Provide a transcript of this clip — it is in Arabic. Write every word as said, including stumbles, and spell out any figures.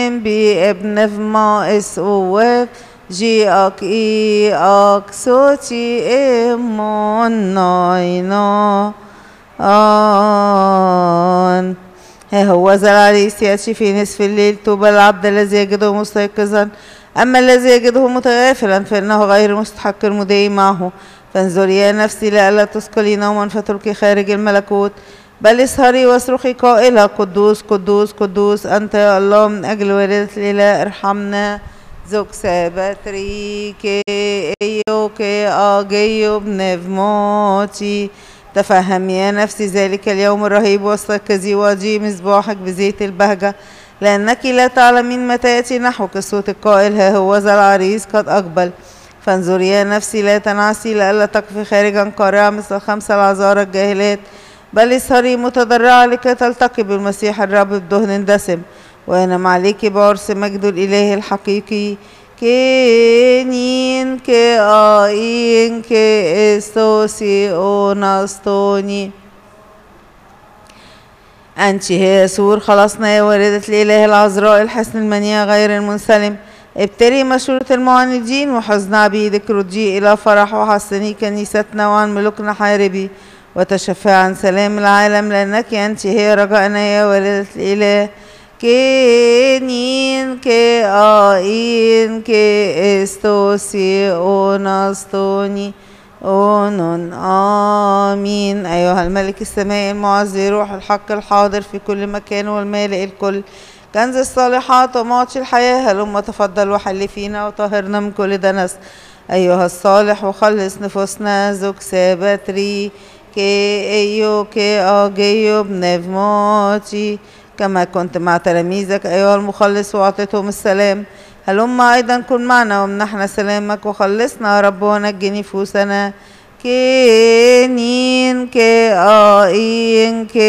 بابن فما اس اوف جي اك اي اك صوتي امون ناينا آن. ها هو ذا العريس يأتي في نصف الليل، طوبى العبد الذي يجده مستيقظا، أما الذي يجده متغافلا فإنه غير مستحق المضي معه. فانظري يا نفسي لئلا تثقلي نوما فتركي خارج الملكوت، بل اسهري واصرخي قائلة قدوس قدوس قدوس أنت يا الله من أجل والدة الإله ارحمنا. زوج سابتريكي إيوكي آجيو بنفموتي. تفهمي يا نفسي ذلك اليوم الرهيب واستيقظي واجي مصباحك بزيت البهجة، لأنك لا تعلمين متى يأتي نحوك الصوت القائل ها هو ذا العريس قد أقبل. فانظري يا نفسي لا تنعسي لئلا تقفي خارجا قارعة مثل الخمس العذارى الجاهلات، بل اسهري متضرعة لكي تلتقي بالمسيح الرب بدهن دسم، وينام عليك بعرس مجد الإله الحقيقي. كينين كي آين كي استوسي أوناستوني. أنت هي سور خلصنا يا والدة الإله العذراء الحسن المنيع غير المنسلم. ابتري مشورة المعاندين وحزن عبيدك، ردي إلى فرح وحسني كنيستنا وعن ملوكنا حاربي، وتشفع عن سلام العالم، لأنك أنت هي رجاءنا يا والدة الإله. كينين كي آين كي استوسي أوناستوني أونون آمين. أيها الملك السمائي المعزي روح الحق الحاضر في كل مكان والمالئ الكل، كنز الصالحات ومعطي الحياة، هلم تفضل وحل فينا وطهرنا من كل دنس. أيها الصالح وخلص نفوسنا. زوج سابتري كي أيو كي آجيو بنفموتي، كما كنت مع تلاميذك أيها المخلص وأعطيتهم السلام، هلم أيضا كن معنا ومنحنا سلامك وخلصنا يا رب ونجي نفوسنا. كينين كي آين كي